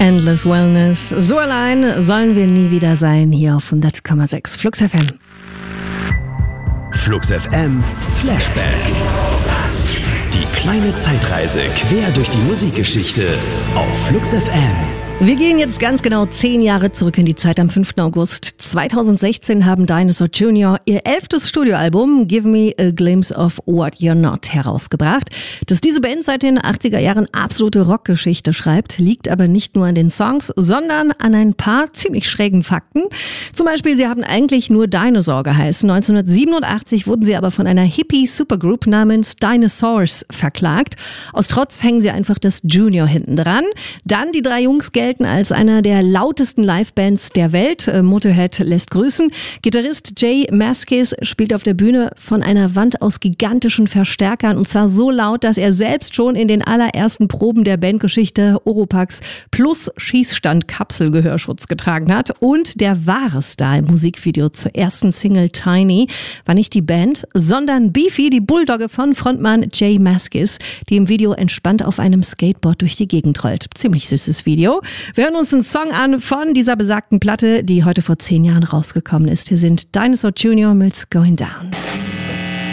Endless Wellness. So allein sollen wir nie wieder sein, hier auf 100,6 Flux FM. Flux FM Flashback. Die kleine Zeitreise quer durch die Musikgeschichte auf Flux FM. Wir gehen jetzt ganz genau 10 Jahre zurück in die Zeit. Am 5. August 2016 haben Dinosaur Jr. ihr 11. Studioalbum Give Me a Glimpse of What You're Not herausgebracht. Dass diese Band seit den 80er Jahren absolute Rockgeschichte schreibt, liegt aber nicht nur an den Songs, sondern an ein paar ziemlich schrägen Fakten. Zum Beispiel, sie haben eigentlich nur Dinosaur geheißen. 1987 wurden sie aber von einer Hippie-Supergroup namens Dinosaurs verklagt. Aus Trotz hängen sie einfach das Junior hinten dran. Dann die 3 Jungs gelten als einer der lautesten Livebands der Welt. Motorhead lässt grüßen. Gitarrist J Mascis spielt auf der Bühne von einer Wand aus gigantischen Verstärkern und zwar so laut, dass er selbst schon in den allerersten Proben der Bandgeschichte Oropax plus Schießstand-Kapselgehörschutz getragen hat. Und der wahre Star im Musikvideo zur ersten Single Tiny war nicht die Band, sondern Beefy, die Bulldogge von Frontmann J Mascis, die im Video entspannt auf einem Skateboard durch die Gegend rollt. Ziemlich süßes Video. Wir hören uns einen Song an von dieser besagten Platte, die heute vor 10 Jahren rausgekommen ist. Hier sind Dinosaur Jr. mit Going Down.